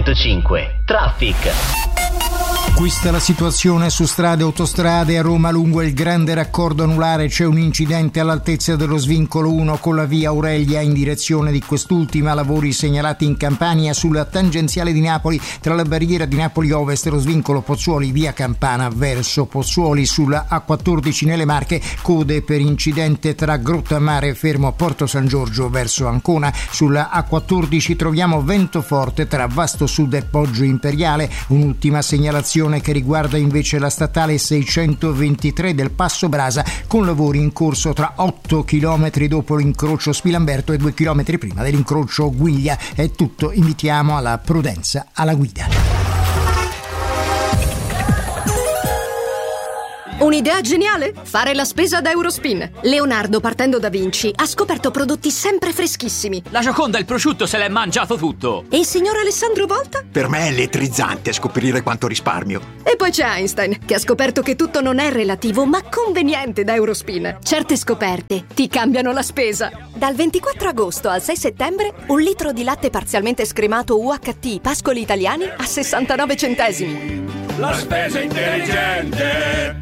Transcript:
105. Traffic. Questa è la situazione su strade e autostrade. A Roma, lungo il grande raccordo anulare, c'è un incidente all'altezza dello svincolo 1 con la via Aurelia in direzione di quest'ultima. Lavori segnalati in Campania sulla tangenziale di Napoli tra la barriera di Napoli Ovest e lo svincolo Pozzuoli, via Campana verso Pozzuoli. Sulla A14 nelle Marche, code per incidente tra Grottammare e fermo a Porto San Giorgio verso Ancona. Sulla A14 troviamo vento forte tra Vasto Sud e Poggio Imperiale. Un'ultima segnalazione che riguarda invece la statale 623 del Passo Brasa, con lavori in corso tra 8 km dopo l'incrocio Spilamberto e 2 km prima dell'incrocio Guiglia. È tutto, invitiamo alla prudenza alla guida. Un'idea geniale? Fare la spesa da Eurospin. Leonardo, partendo da Vinci, ha scoperto prodotti sempre freschissimi. La Gioconda, il prosciutto, se l'è mangiato tutto. E il signor Alessandro Volta? Per me è elettrizzante scoprire quanto risparmio. E poi c'è Einstein, che ha scoperto che tutto non è relativo, ma conveniente da Eurospin. Certe scoperte ti cambiano la spesa. Dal 24 agosto al 6 settembre, un litro di latte parzialmente scremato UHT Pascoli Italiani a 69 centesimi. La spesa intelligente.